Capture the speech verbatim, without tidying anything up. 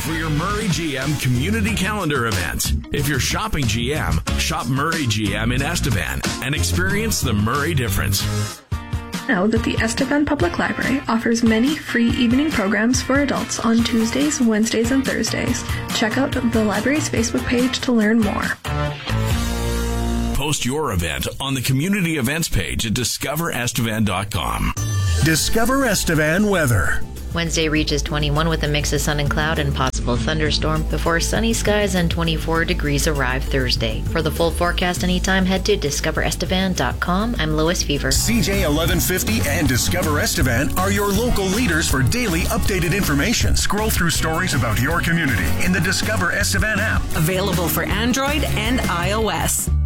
for your Murray G M community calendar event. If you're shopping G M, shop Murray G M in Estevan and experience the Murray difference. Know that the Estevan Public Library offers many free evening programs for adults on Tuesdays, Wednesdays, and Thursdays. Check out the library's Facebook page to learn more. Post your event on the community events page at discover estevan dot com. Discover Estevan weather. Wednesday reaches twenty-one with a mix of sun and cloud and possible thunderstorm before sunny skies and twenty-four degrees arrive Thursday. For the full forecast anytime, head to discover estevan dot com. I'm Lois Fever. C J eleven fifty and Discover Estevan are your local leaders for daily updated information. Scroll through stories about your community in the Discover Estevan app. Available for Android and iOS.